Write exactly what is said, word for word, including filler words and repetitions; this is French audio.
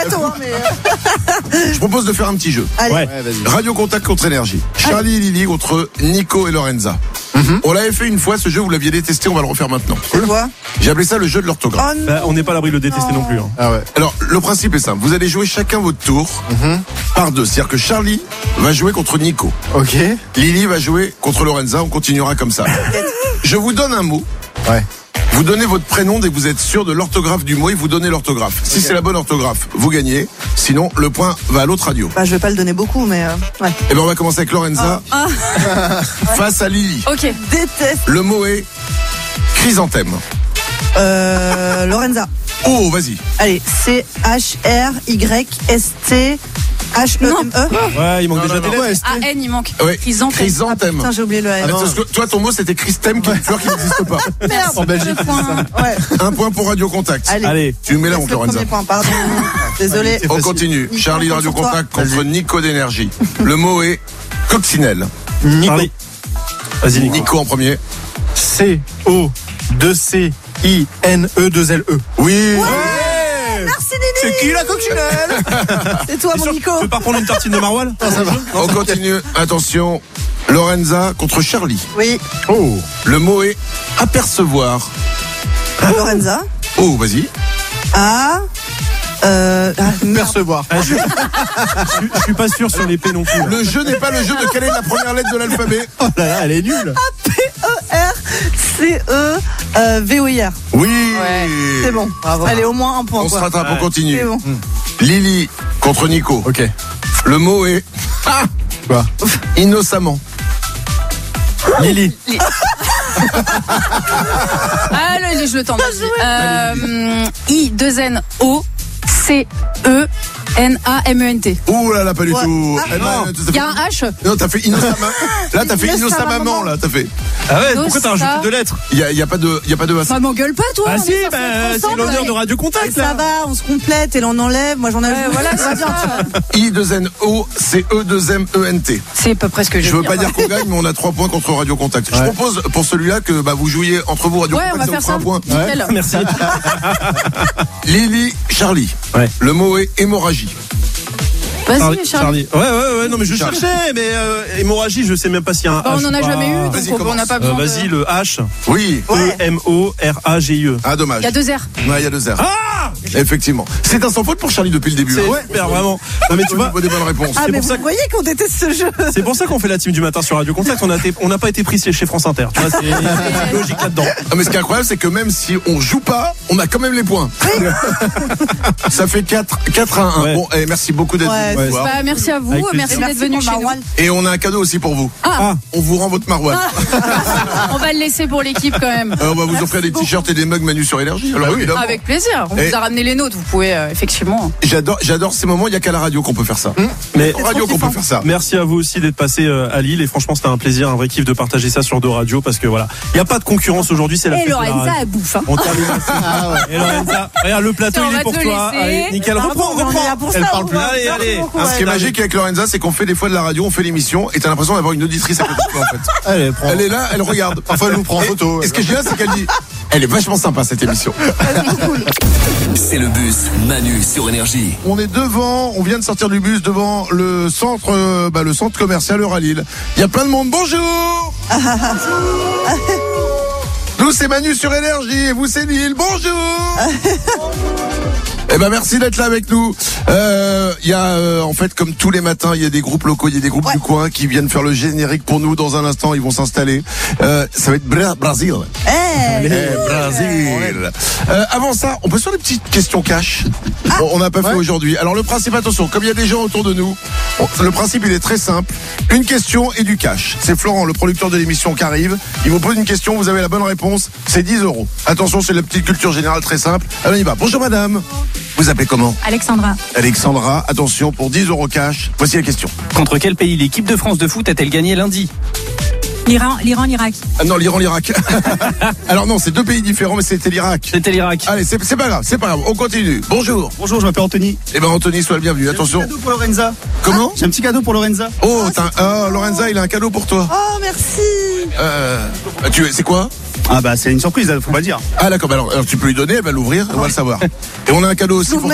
plateau, hein, mais. Je propose de faire un petit jeu. Allez. Ouais, vas-y. Radio Contact contre Énergie. Charlie et Lily contre Nico et Lorenza. Mm-hmm. On l'avait fait une fois, ce jeu, vous l'aviez détesté, on va le refaire maintenant. Tu vois. J'ai appelé ça le jeu de l'orthographe. Oh non. Bah, on n'est pas à l'abri de le détester non, non plus. Hein. Ah ouais. Alors, le principe est simple. Vous allez jouer chacun votre tour Mm-hmm. par deux. C'est-à-dire que Charlie va jouer contre Nico. Ok. Lily va jouer contre Lorenza. On continuera comme ça. Je vous donne un mot. Ouais. Vous donnez votre prénom dès que vous êtes sûr de l'orthographe du mot et vous donnez l'orthographe. Si c'est la bonne orthographe, vous gagnez. Sinon, le point va à l'autre radio. Bah, je vais pas le donner beaucoup, mais. Euh, ouais. Et ben, on va commencer avec Lorenza Ah, face à Lily. ok. Déteste. Le mot est chrysanthème. Euh, Lorenza. Oh, vas-y. Allez, C H R Y S T H E M E. Ouais, il manque Non, déjà non, des non. lettres. A N, il manque. Ouais. Chrysanthème. Chrysanthème. Putain, j'ai oublié le N. Ah, parce que toi, ton mot, c'était Christème, qui est une fleur qui n'existe pas. Merde. En Belgique. Deux points. Ouais. Un point pour Radio Contact. Allez. Allez. Tu mets la Laisse honte, le Lorenza. premier point, pardon. Désolé. C'est On facile. continue. Nico, Charlie de on Radio compte sur Contact toi. contre Nico d'énergie. Le mot est coccinelle. Charlie. Vas-y, Nico. Nico en premier. C O deux C I N E deux L E. Oui. Merci Lily. C'est qui la coccinelle? C'est toi, mon Nico. Tu veux pas prendre une tartine de maroilles? Ça va. On continue. Attention. Lorenza contre Charlie. Oui. Oh. Le mot est apercevoir. Lorenza. Oh, vas-y. A. Euh. Ah, merde. Percevoir. Ah, je... je, je suis pas sûr sur les P non plus. Le jeu n'est pas le jeu de quelle est la première lettre de l'alphabet. Oh là là, elle est nulle. P E R C E euh, V O I R. Oui. Ouais. C'est bon. Bravo. Allez, au moins un point. On se quoi. rattrape, on Ouais. continue. C'est bon. Lily contre Nico. Ok. Le mot est ah, Quoi? innocemment. Lily. Ah, le, je le tente. Euh, I, deux N, O, C, E, N, A, M, E, N, T. Ouh là là, pas du Ouais. tout. Ah, Eh ben, non. t'as Il y fait- a un H. Non, t'as fait innocemment. Là, t'as fait Innocemment. innocemment, là, t'as fait. Ah ouais, Non, pourquoi t'as ça. rajouté deux lettres? Il y a, il y a pas de, il y a pas de Bah, m'engueule pas, toi. Ah on si, est censé bah, être c'est ensemble, l'honneur ouais. de Radio Contact Ça là. va, on se complète et l'on enlève. Moi, j'en ai Ouais, ajouté. voilà, ça va bien. I deux N O C E deux M E N T. C'est à peu près ce que je Je veux pas dire qu'on gagne, mais on a trois points contre Radio Contact. Je Ouais. propose pour celui-là que bah, vous jouiez entre vous Radio Ouais, on va Contact, faire vous fera ça. un point. Nickel. Merci. Lily, Charlie. Ouais. Le mot est hémorragie. Vas-y, Charlie. Ouais, ouais, ouais, non, mais je Charlie. cherchais, mais euh, hémorragie, je sais même pas s'il y a un Bah, H. on en a ou pas. jamais eu, Vas-y, donc on commence. n'a pas Euh, besoin. Vas-y, de... le H. Oui. E M O R A G I E. Ah, dommage. Il y a deux R. Ouais, il y a deux R. Ah Effectivement. C'est un sans faute pour Charlie depuis le début. C'est hein. super, vraiment. Non, mais tu Au vois, niveau des bonnes réponses. Ah, c'est mais pour vous ça que- voyez qu'on déteste ce jeu. c'est pour ça qu'on fait la team du matin sur Radio Contact. On a été- on n'a pas été pris chez France Inter. Tu vois, c'est c'est logique là-dedans. Ah, mais ce qui est incroyable, c'est que même si on joue pas, on a quand même les points. Ça fait quatre, quatre à un. Ouais. Bon, eh, merci beaucoup d'être Ouais, venu nous c'est voir. Bah, merci à vous. Avec plaisir. Merci d'être venu pour chez nous. Marouane. Et on a un cadeau aussi pour vous. Ah, On vous rend votre marouane. on va le laisser pour l'équipe quand même. Euh, on va vous offrir des t-shirts et des mugs Manu sur énergie. Alors, évidemment. Avec plaisir. On Et- vous a ramené les nôtres. Vous pouvez euh, effectivement. J'adore, j'adore ces moments. Il y a qu'à la radio qu'on peut faire ça. Mais En radio qu'on peut faire ça. merci à vous aussi d'être passé euh, à Lille et franchement c'était un plaisir, un vrai kiff de partager ça sur deux radios parce que voilà, il n'y a pas de concurrence aujourd'hui, c'est la Et fête de la Lorenza, radio. elle bouffe. Hein. On termine là-dessus. Et Lorenza, regarde le plateau, Tiens, on il est va pour te le toi. laisser. Allez, nickel, Pardon, reprends, mais on est reprends. là pour Elle ça, parle on plus. va- Allez, Merci allez. beaucoup, Ce qui est ouais. magique avec Lorenza, c'est qu'on fait des fois de la radio, on fait l'émission, et t'as l'impression d'avoir une auditrice à côté de toi, en fait. Allez, prends. Elle est là, elle regarde. Parfois, elle nous prend en Et- photo. Et ce que je dis là, c'est qu'elle dit, elle est vachement sympa cette émission. C'est le bus Manu sur Énergie. On est devant, on vient de sortir du bus devant le centre, euh, bah, le centre commercial Euralille. Il y a plein de monde. Bonjour. Nous c'est Manu sur Énergie et vous c'est Lille. Bonjour. Eh ben merci d'être là avec nous. Euh, Il y a euh, en fait comme tous les matins, il y a des groupes locaux, il y a des groupes Ouais. du coin qui viennent faire le générique pour nous. Dans un instant, ils vont s'installer. Euh, ça va être Bra- Brésil. Eh, Eh, Brésil. Euh, avant ça, on peut se faire des petites questions cash. Bon, on n'a pas fait Ouais. aujourd'hui. Alors le principe, attention, comme il y a des gens autour de nous, on- le principe il est très simple. Une question et du cash. C'est Florent, le producteur de l'émission, qui arrive. Il vous pose une question, vous avez la bonne réponse, c'est dix euros. Attention, c'est la petite culture générale très simple. Alors on y va. Bonjour madame. Vous appelez comment? Alexandra. Alexandra. Attention, pour dix euros cash, voici la question. Contre quel pays l'équipe de France de foot a-t-elle gagné lundi? L'Iran, l'Iran, l'Irak. Ah non, l'Iran, l'Irak. Alors non, c'est deux pays différents, mais c'était l'Irak. C'était l'Irak. Allez, c'est c'est pas grave, c'est pas grave. On continue. Bonjour. Bonjour, je m'appelle Anthony. Eh ben Anthony, sois le bienvenu. Attention. Cadeau pour Lorenza. Comment? J'ai un petit cadeau pour Lorenza. Oh, t'as un- ah, Lorenza, il a un cadeau pour toi. Oh, merci. Euh, tu c'est quoi? Ah bah c'est une surprise, faut pas le dire. Ah d'accord, bah alors, alors tu peux lui donner, elle va l'ouvrir, on va le savoir. Et on a un cadeau aussi pour